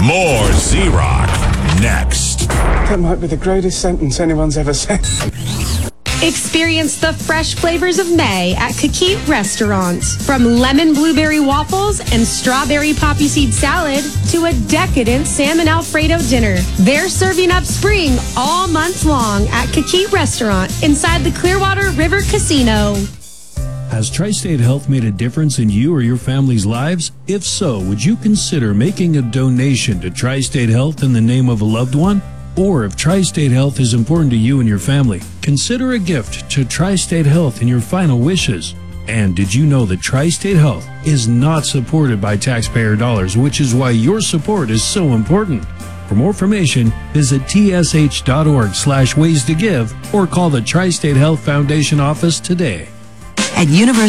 More Z-Rock next. That might be the greatest sentence anyone's ever said. Experience the fresh flavors of May at Kikit Restaurant. From lemon blueberry waffles and strawberry poppy seed salad to a decadent salmon Alfredo dinner. They're serving up spring all month long at Kikit Restaurant inside the Clearwater River Casino. Has Tri-State Health made a difference in you or your family's lives? If so, would you consider making a donation to Tri-State Health in the name of a loved one? Or if Tri-State Health is important to you and your family, consider a gift to Tri-State Health in your final wishes. And did you know that Tri-State Health is not supported by taxpayer dollars, which is why your support is so important? For more information, visit tsh.org/ways to give or call the Tri-State Health Foundation office today. At University